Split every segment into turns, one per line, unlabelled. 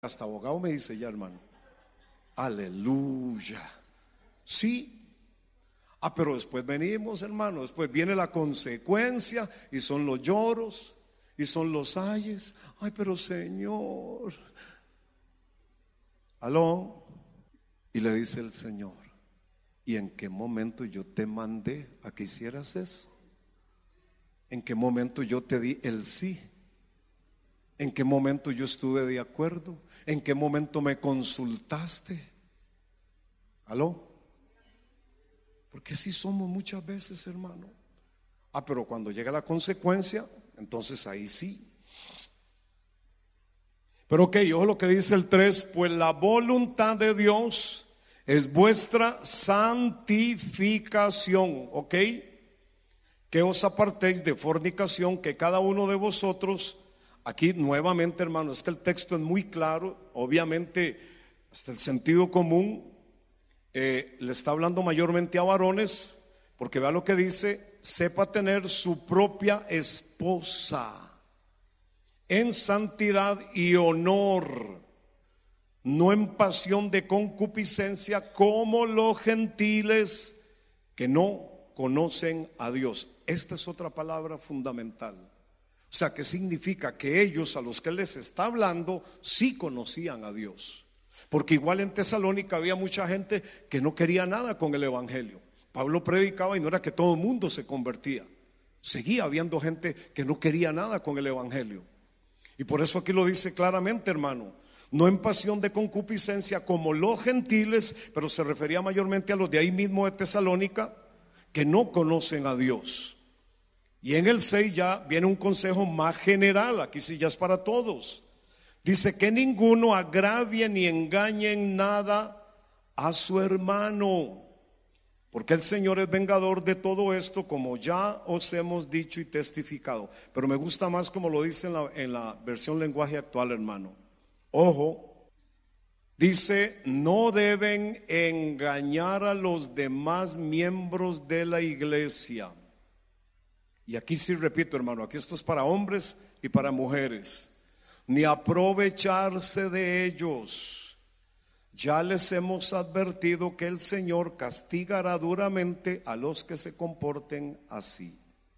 Hasta abogado me dice ya, hermano. Aleluya. Sí. Pero después venimos, hermano, después viene la consecuencia y son los lloros y son los ayes. Ay, pero Señor. Aló. Y le dice el Señor: ¿y en qué momento yo te mandé a que hicieras eso? ¿En qué momento yo te di el sí? ¿En qué momento yo estuve de acuerdo? ¿En qué momento me consultaste? ¿Aló? Porque así somos muchas veces, hermano. Pero cuando llega la consecuencia, entonces ahí sí. Pero ok, ojo lo que dice el 3: pues la voluntad de Dios es vuestra santificación, ok, que os apartéis de fornicación, que cada uno de vosotros. Aquí nuevamente, hermano, es que el texto es muy claro, obviamente hasta el sentido común le está hablando mayormente a varones, porque vea lo que dice: sepa tener su propia esposa en santidad y honor, no en pasión de concupiscencia, como los gentiles que no conocen a Dios. Esta es otra palabra fundamental. O sea, ¿qué significa? Que ellos, a los que les está hablando, sí conocían a Dios. Porque igual en Tesalónica había mucha gente que no quería nada con el evangelio. Pablo predicaba y no era que todo el mundo se convertía. Seguía habiendo gente que no quería nada con el evangelio. Y por eso aquí lo dice claramente, hermano: no en pasión de concupiscencia como los gentiles, pero se refería mayormente a los de ahí mismo de Tesalónica, que no conocen a Dios. Y en el 6 ya viene un consejo más general, aquí sí ya es para todos. Dice: que ninguno agravie ni engañe en nada a su hermano, porque el Señor es vengador de todo esto, como ya os hemos dicho y testificado. Pero me gusta más como lo dice en la versión lenguaje actual, hermano. Ojo, dice: no deben engañar a los demás miembros de la iglesia. Y aquí sí repito, hermano, aquí esto es para hombres y para mujeres. Ni aprovecharse de ellos. Ya les hemos advertido que el Señor castigará duramente a los que se comporten así.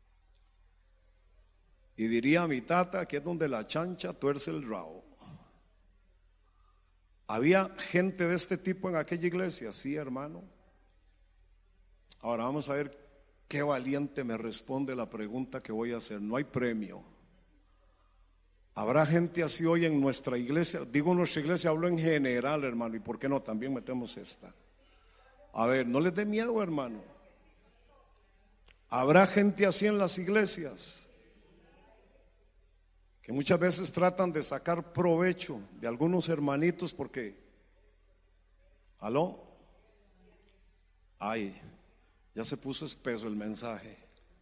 Y diría mi tata, aquí es donde la chancha tuerce el rabo. ¿Había gente de este tipo en aquella iglesia? Sí, hermano. Ahora vamos a ver qué valiente me responde la pregunta que voy a hacer. No hay premio. ¿Habrá gente así hoy en nuestra iglesia? Digo nuestra iglesia, hablo en general, hermano. ¿Y por qué no? También metemos esta. A ver, no les dé miedo, hermano. ¿Habrá gente así en las iglesias? Que muchas veces tratan de sacar provecho de algunos hermanitos porque, ¿aló? Ay, ya se puso espeso el mensaje.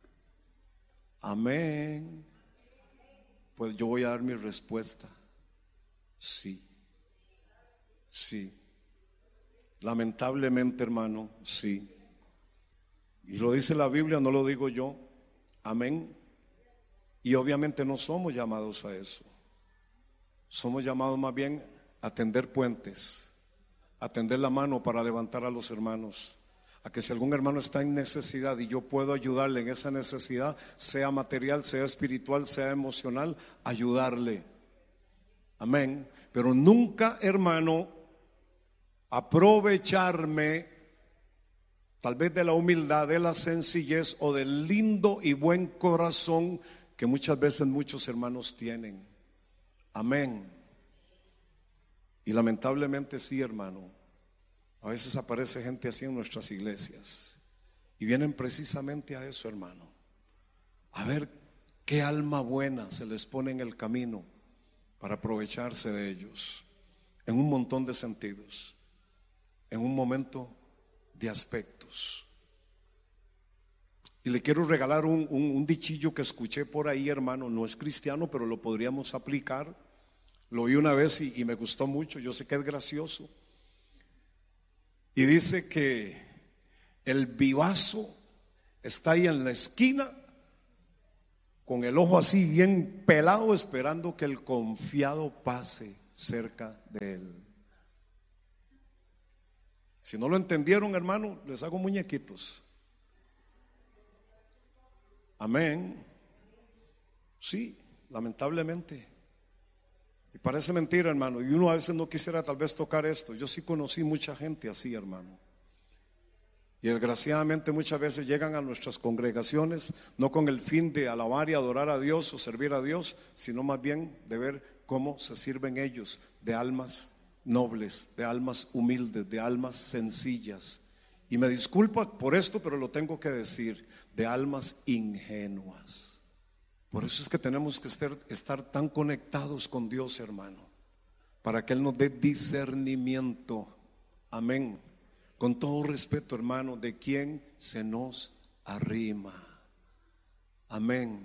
Amén. Pues yo voy a dar mi respuesta. Sí. Sí. Lamentablemente, hermano, sí. Y lo dice la Biblia, no lo digo yo. Amén. Y obviamente no somos llamados a eso. Somos llamados más bien a tender puentes, a tender la mano para levantar a los hermanos, a que si algún hermano está en necesidad y yo puedo ayudarle en esa necesidad, sea material, sea espiritual, sea emocional, ayudarle. Amén. Pero nunca, hermano, aprovecharme tal vez de la humildad, de la sencillez o del lindo y buen corazón que muchas veces muchos hermanos tienen. Amén. Y lamentablemente sí, hermano. A veces aparece gente así en nuestras iglesias y vienen precisamente a eso, hermano, a ver qué alma buena se les pone en el camino para aprovecharse de ellos en un montón de sentidos, en un momento de aspectos. Y le quiero regalar un dichillo que escuché por ahí, hermano. No es cristiano, pero lo podríamos aplicar. Lo oí una vez y me gustó mucho. Yo sé que es gracioso. Y dice que el vivazo está ahí en la esquina con el ojo así bien pelado, esperando que el confiado pase. cerca de Él. Si no lo entendieron, hermano, les hago muñequitos. Amén. Sí, lamentablemente. Y parece mentira, hermano. Y uno a veces no quisiera tal vez tocar esto. Yo sí conocí mucha gente así, hermano. Y desgraciadamente muchas veces llegan a nuestras congregaciones no con el fin de alabar y adorar a Dios o servir a Dios, sino más bien de ver cómo se sirven ellos de almas nobles, de almas humildes, de almas sencillas. Y me disculpa por esto, pero lo tengo que decir, de almas ingenuas. Por eso es que tenemos que estar tan conectados con Dios, hermano, para que Él nos dé discernimiento. Amén. Con todo respeto, hermano, de quién se nos arrima. Amén.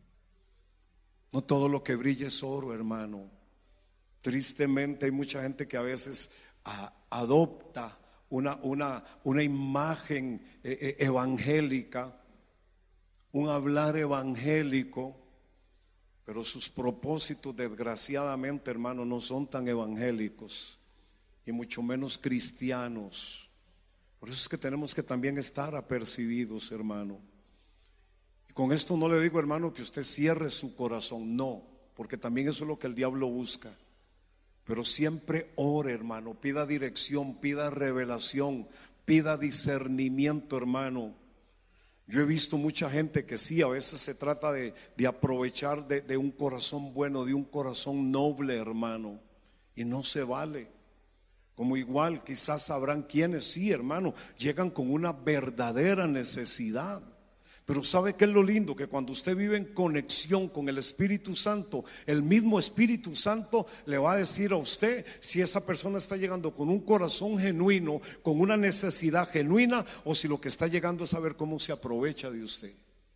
No todo lo que brilla es oro, hermano. Tristemente hay mucha gente que a veces adopta una imagen evangélica, un hablar evangélico, pero sus propósitos, desgraciadamente, hermano, no son tan evangélicos y mucho menos cristianos. Por eso es que tenemos que también estar apercibidos, hermano. Y con esto no le digo, hermano, que usted cierre su corazón, no, porque también eso es lo que el diablo busca. Pero siempre ore, hermano, pida dirección, pida revelación, pida discernimiento, hermano. Yo he visto mucha gente que sí, a veces se trata de aprovechar de un corazón bueno, de un corazón noble, hermano, y no se vale. Como igual quizás sabrán quienes sí, hermano, llegan con una verdadera necesidad. Pero ¿sabe qué es lo lindo? Que cuando usted vive en conexión con el Espíritu Santo, el mismo Espíritu Santo le va a decir a usted si esa persona está llegando con un corazón genuino, con una necesidad genuina, o si lo que está llegando es saber cómo se aprovecha de usted.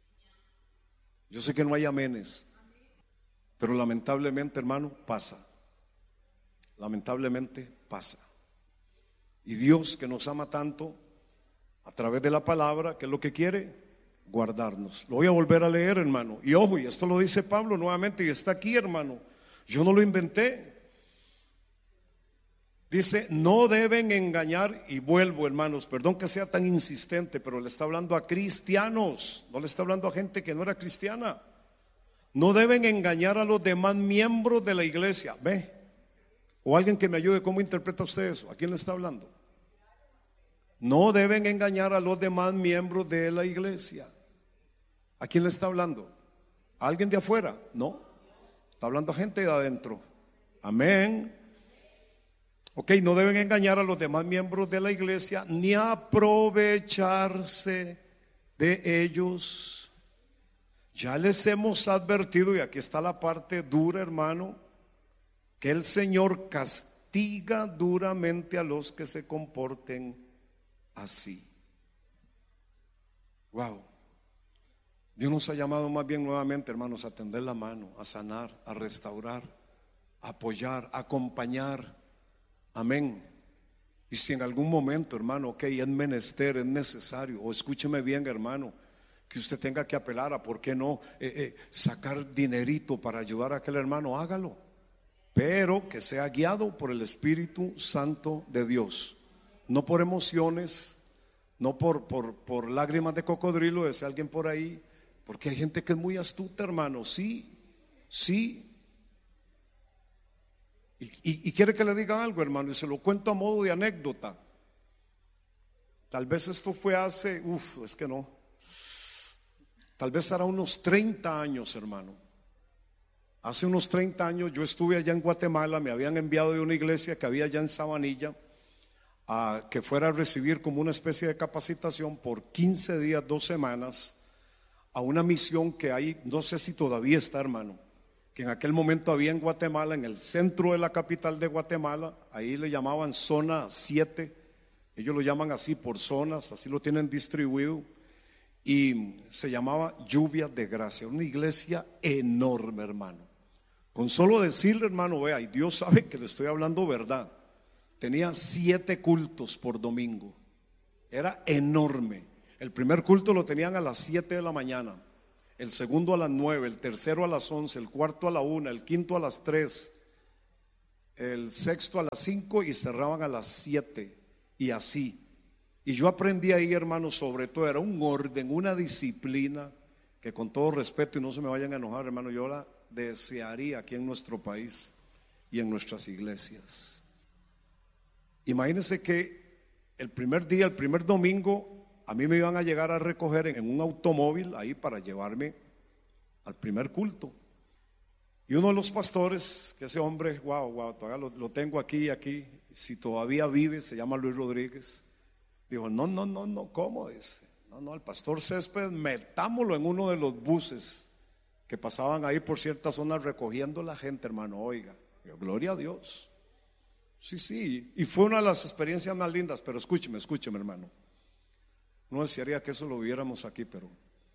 Yo sé que no hay amenes, pero lamentablemente, hermano, pasa. Lamentablemente pasa. Y Dios, que nos ama tanto, a través de la palabra, ¿qué es lo que quiere? Guardarnos. Lo voy a volver a leer, hermano. Y ojo, y esto lo dice Pablo nuevamente, y está aquí, hermano. Yo no lo inventé. Dice, no deben engañar, y vuelvo, hermanos, perdón que sea tan insistente, pero le está hablando a cristianos, no le está hablando a gente que no era cristiana. No deben engañar a los demás miembros de la iglesia. Ve. O alguien que me ayude, ¿cómo interpreta usted eso? ¿A quién le está hablando? No deben engañar a los demás miembros de la iglesia. ¿A quién le está hablando? ¿A alguien de afuera? No, está hablando a gente de adentro. Amén. Ok, no deben engañar a los demás miembros de la iglesia, ni aprovecharse de ellos. Ya les hemos advertido, y aquí está la parte dura, hermano, que el Señor castiga duramente a los que se comporten así. Wow. Dios nos ha llamado más bien nuevamente, hermanos, a tender la mano, a sanar, a restaurar, a apoyar, a acompañar. Amén. Y si en algún momento, hermano, ok, es menester, es necesario, o escúcheme bien, hermano, que usted tenga que apelar a, ¿por qué no? Sacar dinerito para ayudar a aquel hermano, hágalo. Pero que sea guiado por el Espíritu Santo de Dios, no por emociones, no por lágrimas de cocodrilo, decía alguien por ahí, porque hay gente que es muy astuta, hermano. Sí. Y quiere que le diga algo, hermano, y se lo cuento a modo de anécdota. Tal vez esto fue hace, es que no, tal vez hará unos 30 años, hermano. Hace unos 30 años yo estuve allá en Guatemala, me habían enviado de una iglesia que había allá en Sabanilla a que fuera a recibir como una especie de capacitación por 15 días, 2 semanas, a una misión que hay, no sé si todavía está, hermano, que en aquel momento había en Guatemala, en el centro de la capital de Guatemala, ahí le llamaban zona 7, ellos lo llaman así por zonas, así lo tienen distribuido. Y se llamaba Lluvia de Gracia, una iglesia enorme, hermano. Con solo decirle, hermano, vea, y Dios sabe que le estoy hablando verdad, tenía 7 cultos por domingo. Era enorme. El primer culto lo tenían a las 7 de la mañana, el segundo a las 9, el tercero a las 11, el cuarto a la 1, el quinto a las 3. el sexto a las 5 y cerraban a las 7 y así. Y yo aprendí ahí, hermano, sobre todo era un orden, una disciplina que, con todo respeto, y no se me vayan a enojar, hermano, yo la desearía aquí en nuestro país y en nuestras iglesias. Imagínense que el primer día, el primer domingo, a mí me iban a llegar a recoger en un automóvil ahí para llevarme al primer culto. Y uno de los pastores, que ese hombre, wow, todavía lo tengo aquí, si todavía vive, se llama Luis Rodríguez, dijo, no, ¿cómo dice? No, el pastor Césped, metámoslo en uno de los buses que pasaban ahí por ciertas zonas recogiendo la gente, hermano, oiga, gloria a Dios. Sí, y fue una de las experiencias más lindas, pero escúcheme, hermano. No desearía que eso lo viéramos aquí, pero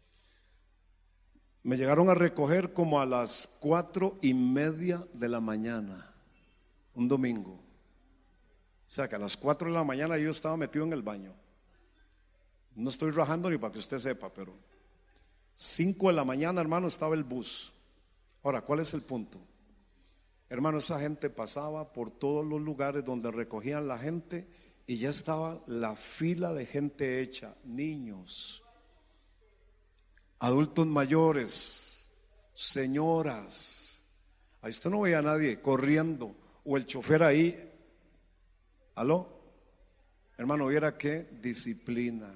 me llegaron a recoger como a las 4:30 de la mañana, un domingo. O sea que a las 4 de la mañana yo estaba metido en el baño. No estoy rajando ni para que usted sepa, pero 5 de la mañana, hermano, estaba el bus. Ahora, ¿cuál es el punto? Hermano, esa gente pasaba por todos los lugares donde recogían la gente y ya estaba la fila de gente hecha, niños, adultos mayores, señoras. Ahí usted no veía a nadie corriendo, o el chofer ahí. ¿Aló? Hermano, viera qué disciplina.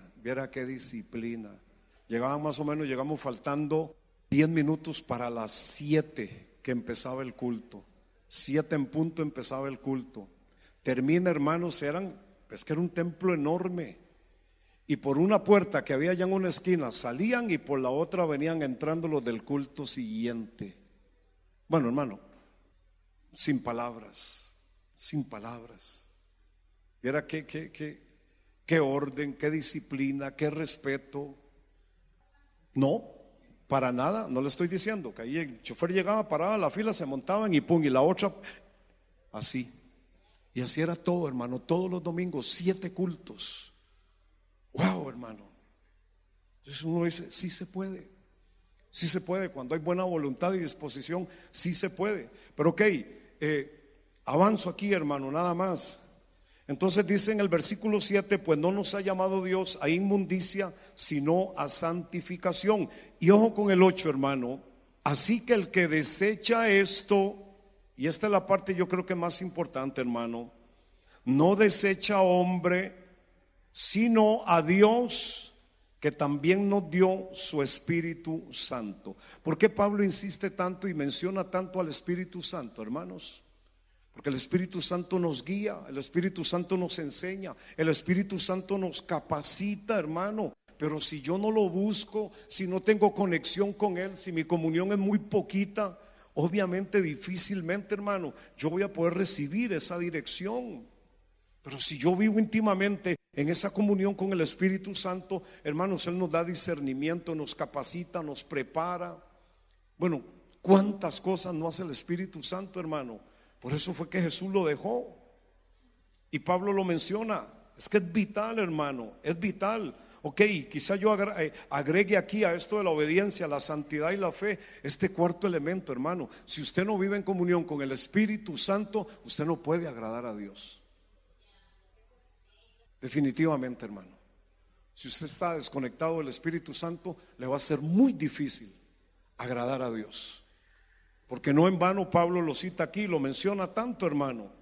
Llegamos faltando 10 minutos para las 7 que empezaba el culto. 7 en punto empezaba el culto. Termina, hermanos, es que era un templo enorme. Y por una puerta que había allá en una esquina salían y por la otra venían entrando los del culto siguiente. Bueno, hermano, sin palabras. Viera qué orden, qué disciplina, qué respeto. No, para nada, no le estoy diciendo que ahí el chofer llegaba, paraba la fila, se montaban y pum, y la otra, así. Y así era todo, hermano, todos los domingos, 7 cultos. Wow, hermano. Entonces uno dice, sí se puede, cuando hay buena voluntad y disposición, sí se puede. Pero ok, avanzo aquí, hermano, nada más. Entonces dice en el versículo 7, pues no nos ha llamado Dios a inmundicia, sino a santificación. Y ojo con el 8, hermano. Así que el que desecha esto, y esta es la parte yo creo que más importante, hermano, no desecha a hombre, sino a Dios, que también nos dio su Espíritu Santo. ¿Por qué Pablo insiste tanto y menciona tanto al Espíritu Santo, hermanos? Porque el Espíritu Santo nos guía, el Espíritu Santo nos enseña, el Espíritu Santo nos capacita, hermano. Pero si yo no lo busco, si no tengo conexión con Él, si mi comunión es muy poquita, obviamente difícilmente, hermano, yo voy a poder recibir esa dirección. Pero si yo vivo íntimamente en esa comunión con el Espíritu Santo, hermanos, Él nos da discernimiento, nos capacita, nos prepara. Bueno, ¿cuántas cosas no hace el Espíritu Santo, hermano? Por eso fue que Jesús lo dejó. Y Pablo lo menciona. Es que es vital, hermano, es vital. Ok, quizá yo agregue aquí a esto de la obediencia, la santidad y la fe, este cuarto elemento, hermano. Si usted no vive en comunión con el Espíritu Santo, usted no puede agradar a Dios. Definitivamente, hermano. Si usted está desconectado del Espíritu Santo, le va a ser muy difícil agradar a Dios. Porque no en vano Pablo lo cita aquí, lo menciona tanto, hermano.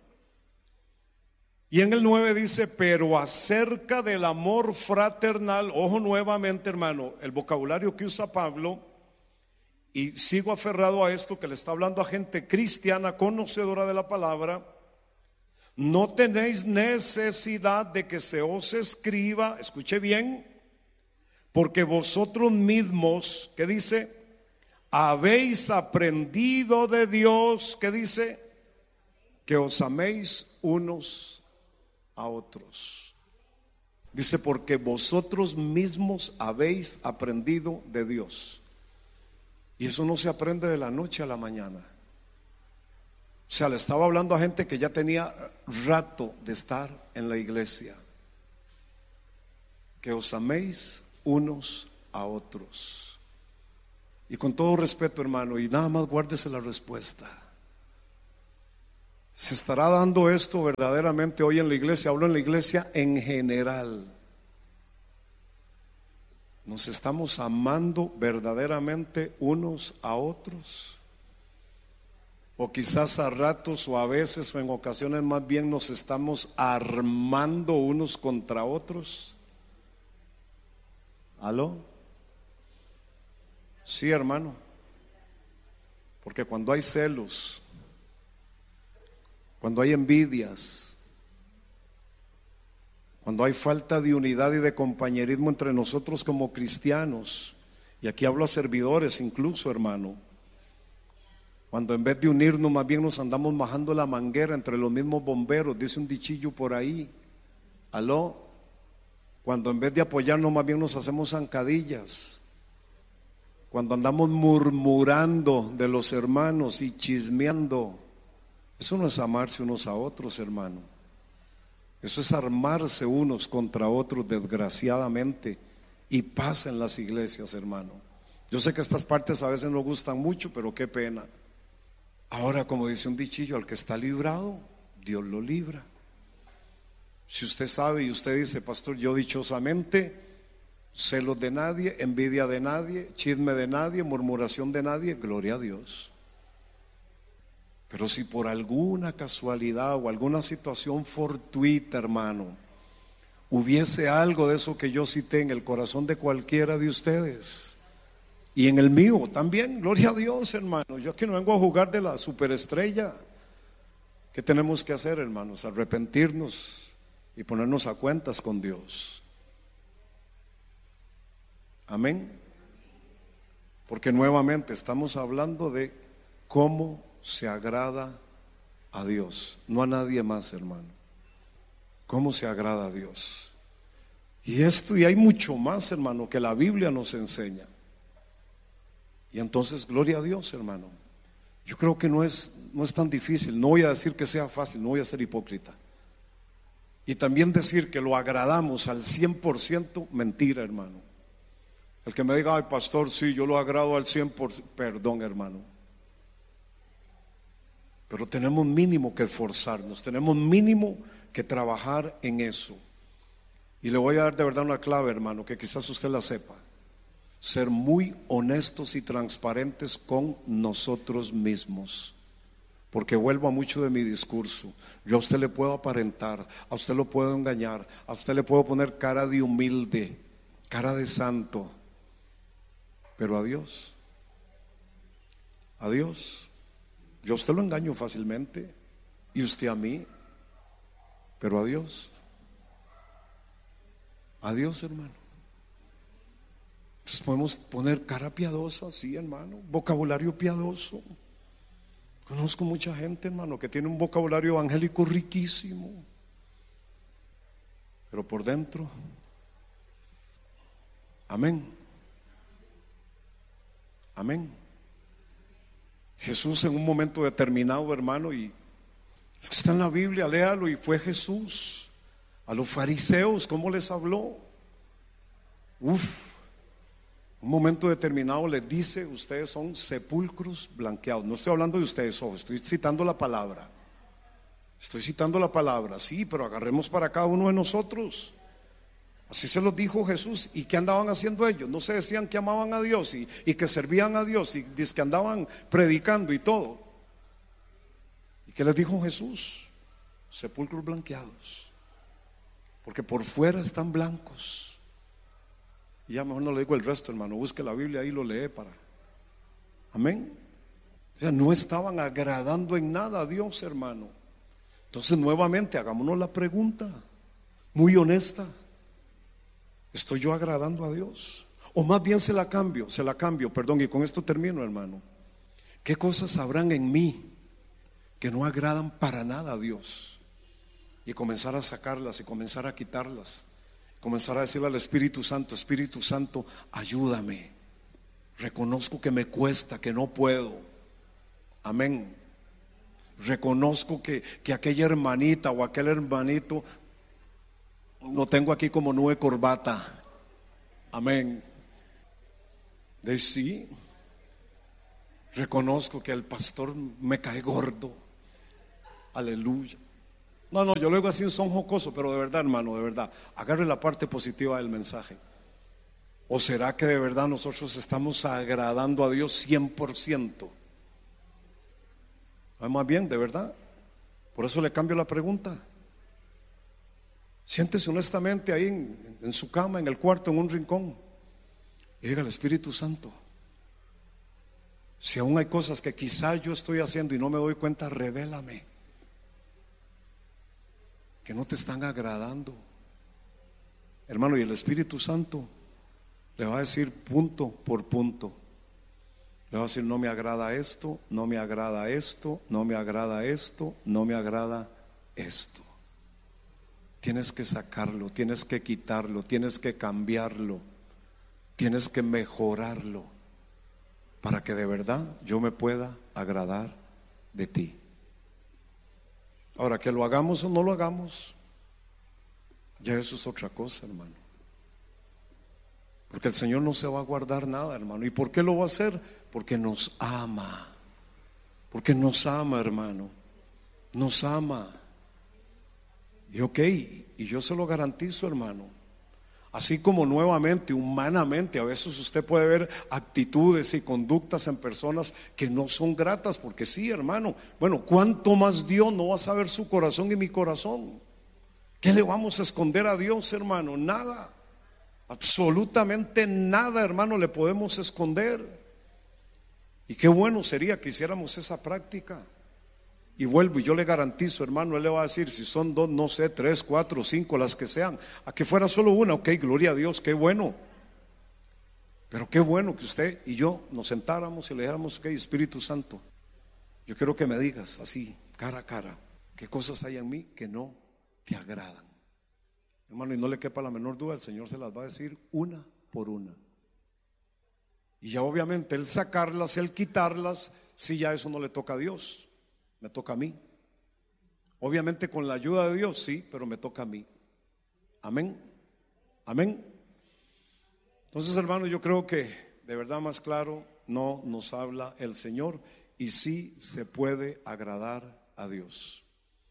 Y en el 9 dice, pero acerca del amor fraternal, ojo nuevamente, hermano, el vocabulario que usa Pablo, y sigo aferrado a esto que le está hablando a gente cristiana, conocedora de la palabra. No tenéis necesidad de que se os escriba, escuche bien, porque vosotros mismos, ¿qué dice? Habéis aprendido de Dios, ¿qué dice? Que os améis unos a otros. Dice, porque vosotros mismos habéis aprendido de Dios. Y eso no se aprende de la noche a la mañana. O sea, le estaba hablando a gente que ya tenía rato de estar en la iglesia. Que os améis unos a otros. Y con todo respeto, hermano, y nada más guárdese la respuesta. ¿Se estará dando esto verdaderamente hoy en la iglesia? Hablo en la iglesia en general. ¿Nos estamos amando verdaderamente unos a otros? O quizás a ratos o a veces o en ocasiones más bien nos estamos armando unos contra otros. ¿Aló? Sí, hermano. Porque cuando hay celos, cuando hay envidias, cuando hay falta de unidad y de compañerismo entre nosotros como cristianos, y aquí hablo a servidores incluso, hermano, cuando en vez de unirnos más bien nos andamos majando la manguera entre los mismos bomberos, dice un dichillo por ahí. ¿Aló? Cuando en vez de apoyarnos más bien nos hacemos zancadillas, cuando andamos murmurando de los hermanos y chismeando, eso no es amarse unos a otros, hermano. Eso es armarse unos contra otros, desgraciadamente, y pasa en las iglesias, hermano. Yo sé que estas partes a veces no gustan mucho, pero qué pena. Ahora, como dice un dichillo, al que está librado, Dios lo libra. Si usted sabe y usted dice, pastor, yo dichosamente, celos de nadie, envidia de nadie, chisme de nadie, murmuración de nadie, gloria a Dios. Pero si por alguna casualidad o alguna situación fortuita, hermano, hubiese algo de eso que yo cité en el corazón de cualquiera de ustedes y en el mío también, gloria a Dios, hermano. Yo aquí no vengo a jugar de la superestrella. ¿Qué tenemos que hacer, hermanos? Arrepentirnos y ponernos a cuentas con Dios. Amén. Porque nuevamente estamos hablando de cómo se agrada a Dios, no a nadie más, hermano. ¿Cómo se agrada a Dios? Y esto, y hay mucho más, hermano, que la Biblia nos enseña. Y entonces, gloria a Dios, hermano. Yo creo que no es tan difícil. No voy a decir que sea fácil, no voy a ser hipócrita. Y también decir que lo agradamos al 100%, mentira, hermano. El que me diga, ay, pastor, sí, yo lo agrado al 100%, perdón, hermano. Pero tenemos mínimo que esforzarnos, tenemos mínimo que trabajar en eso. Y le voy a dar de verdad una clave, hermano, que quizás usted la sepa. Ser muy honestos y transparentes con nosotros mismos. Porque vuelvo a mucho de mi discurso. Yo a usted le puedo aparentar, a usted lo puedo engañar, a usted le puedo poner cara de humilde, cara de santo. Pero a Dios, yo a usted lo engaño fácilmente y usted a mí, pero a Dios, hermano. Entonces podemos poner cara piadosa, sí, hermano, vocabulario piadoso. Conozco mucha gente, hermano, que tiene un vocabulario evangélico riquísimo, pero por dentro, amén. Amén. Jesús en un momento determinado, hermano, y es que está en la Biblia, léalo, y fue Jesús a los fariseos, ¿cómo les habló? Un momento determinado les dice, ustedes son sepulcros blanqueados. No estoy hablando de ustedes, estoy citando la palabra. Sí, pero agarremos para cada uno de nosotros. Así se los dijo Jesús. ¿Y qué andaban haciendo ellos? No se decían que amaban a Dios y que servían a Dios y que andaban predicando y todo. ¿Y qué les dijo Jesús? Sepulcros blanqueados, porque por fuera están blancos. Y ya mejor no le digo el resto, hermano. Busque la Biblia ahí, lo lee para. Amén. O sea, no estaban agradando en nada a Dios, hermano. Entonces nuevamente hagámonos la pregunta muy honesta: ¿estoy yo agradando a Dios? O más bien se la cambio, perdón, y con esto termino, hermano. ¿Qué cosas habrán en mí que no agradan para nada a Dios? Y comenzar a sacarlas y comenzar a quitarlas. Comenzar a decirle al Espíritu Santo: Espíritu Santo, ayúdame. Reconozco que me cuesta, que no puedo. Amén. Reconozco que aquella hermanita o aquel hermanito lo tengo aquí como nube corbata. Amén. De sí. Reconozco que el pastor me cae gordo. Aleluya. No, yo lo digo así en son jocoso, pero de verdad, hermano, de verdad, agarre la parte positiva del mensaje. ¿O será que de verdad nosotros estamos agradando a Dios 100%? Más bien, de verdad. Por eso le cambio la pregunta. Siéntese honestamente ahí en su cama, en el cuarto, en un rincón, y diga al Espíritu Santo: si aún hay cosas que quizá yo estoy haciendo y no me doy cuenta, revélame que no te están agradando, hermano. Y el Espíritu Santo le va a decir punto por punto. Le va a decir: no me agrada esto, no me agrada esto, no me agrada esto, no me agrada esto. Tienes que sacarlo, tienes que quitarlo, tienes que cambiarlo, tienes que mejorarlo, para que de verdad yo me pueda agradar de ti. Ahora, que lo hagamos o no lo hagamos, ya eso es otra cosa, hermano. Porque el Señor no se va a guardar nada, hermano. ¿Y por qué lo va a hacer? Porque nos ama. Porque nos ama, hermano. Nos ama. Y ok, y yo se lo garantizo, hermano. Así como nuevamente, humanamente, a veces usted puede ver actitudes y conductas en personas que no son gratas, porque sí, hermano. Bueno, ¿cuánto más Dios no va a saber su corazón y mi corazón? ¿Qué le vamos a esconder a Dios, hermano? Nada. Absolutamente nada, hermano, le podemos esconder. Y qué bueno sería que hiciéramos esa práctica. Y vuelvo, y yo le garantizo, hermano, él le va a decir: si son 2, no sé, 3, 4, 5, las que sean, a que fuera solo una, ok, gloria a Dios, qué bueno. Pero qué bueno que usted y yo nos sentáramos y le dijéramos: ok, Espíritu Santo, yo quiero que me digas así, cara a cara, qué cosas hay en mí que no te agradan. Hermano, y no le quepa la menor duda, el Señor se las va a decir una por una. Y ya obviamente el sacarlas, el quitarlas, si ya eso no le toca a Dios, me toca a mí. Obviamente con la ayuda de Dios, sí, pero me toca a mí. Amén. Amén. Entonces, hermano, yo creo que de verdad más claro no nos habla el Señor, y sí se puede agradar a Dios.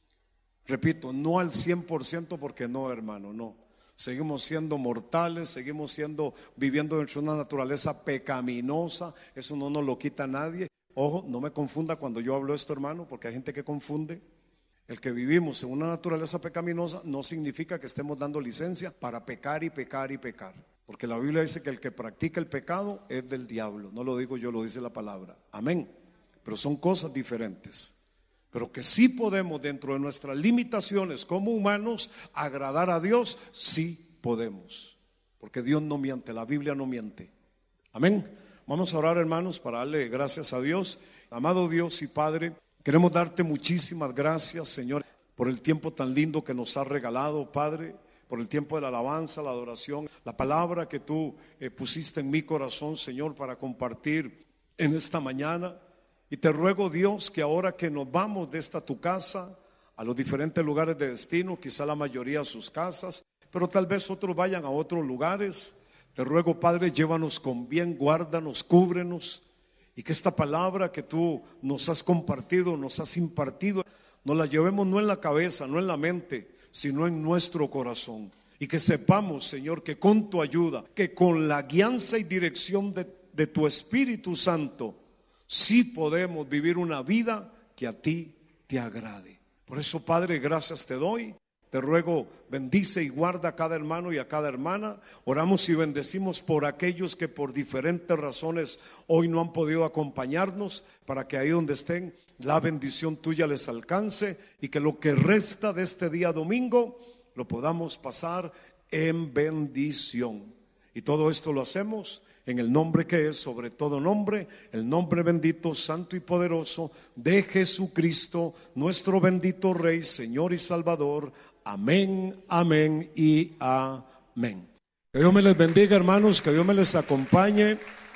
Repito, no al 100%, porque no, hermano, no. Seguimos siendo mortales, seguimos viviendo dentro de una naturaleza pecaminosa. Eso no nos lo quita nadie. Ojo, no me confunda cuando yo hablo esto, hermano, porque hay gente que confunde. El que vivimos en una naturaleza pecaminosa no significa que estemos dando licencia para pecar y pecar y pecar. Porque la Biblia dice que el que practica el pecado es del diablo. No lo digo yo, lo dice la palabra. Amén. Pero son cosas diferentes. Pero que sí podemos, dentro de nuestras limitaciones como humanos, agradar a Dios, sí podemos. Porque Dios no miente, la Biblia no miente. Amén. Vamos a orar, hermanos, para darle gracias a Dios. Amado Dios y Padre, queremos darte muchísimas gracias, Señor, por el tiempo tan lindo que nos has regalado, Padre, por el tiempo de la alabanza, la adoración, la palabra que tú pusiste en mi corazón, Señor, para compartir en esta mañana. Y te ruego, Dios, que ahora que nos vamos de esta tu casa a los diferentes lugares de destino, quizá la mayoría a sus casas, pero tal vez otros vayan a otros lugares, te ruego, Padre, llévanos con bien, guárdanos, cúbrenos, y que esta palabra que tú nos has compartido, nos has impartido, nos la llevemos no en la cabeza, no en la mente, sino en nuestro corazón. Y que sepamos, Señor, que con tu ayuda, que con la guianza y dirección de tu Espíritu Santo, sí podemos vivir una vida que a ti te agrade. Por eso, Padre, gracias te doy. Te ruego, bendice y guarda a cada hermano y a cada hermana. Oramos y bendecimos por aquellos que por diferentes razones hoy no han podido acompañarnos, para que ahí donde estén la bendición tuya les alcance, y que lo que resta de este día domingo lo podamos pasar en bendición. Y todo esto lo hacemos en el nombre que es sobre todo nombre, el nombre bendito, santo y poderoso de Jesucristo, nuestro bendito Rey, Señor y Salvador. Amén, amén y amén. Que Dios me les bendiga, hermanos, que Dios me les acompañe.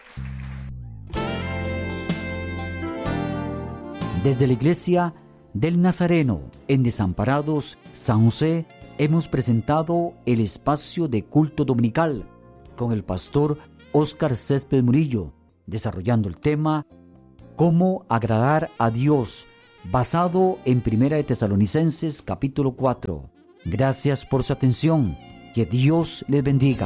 Desde la Iglesia del Nazareno en Desamparados, San José, hemos presentado el espacio de culto dominical con el pastor Óscar Césped Murillo, desarrollando el tema: cómo agradar a Dios basado en 1 de Tesalonicenses capítulo 4. Gracias por su atención. Que Dios les bendiga.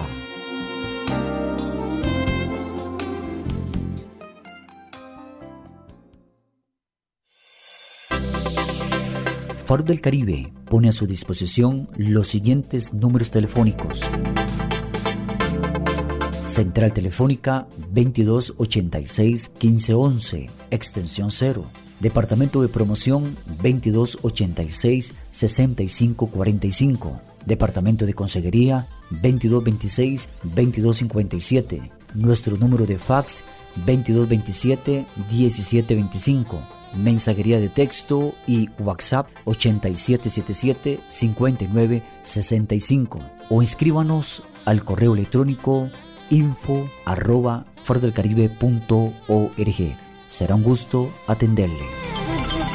Faro del Caribe pone a su disposición los siguientes números telefónicos. Central Telefónica 2286-1511, extensión 0. Departamento de Promoción 2286-6545. Departamento de Consejería 2226-2257. Nuestro número de fax 2227-1725. Mensajería de texto y WhatsApp 8777-5965. O escríbanos al correo electrónico info@farodelcaribe.org. Será un gusto atenderle.